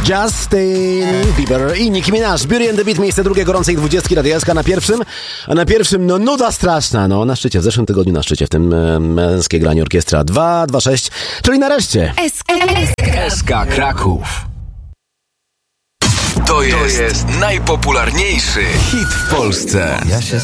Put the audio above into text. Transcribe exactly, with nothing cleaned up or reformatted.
Justin Bieber i Nicki Minaj. Beauty and the Beat, miejsce drugie gorącej dwudziestki Radia S K na pierwszym, a na pierwszym no nuda straszna, no na szczycie, w zeszłym tygodniu na szczycie, w tym e, męskie granie orkiestra dwa dwa sześć, czyli nareszcie S K Kraków. To jest, to jest najpopularniejszy hit w Polsce. Ja się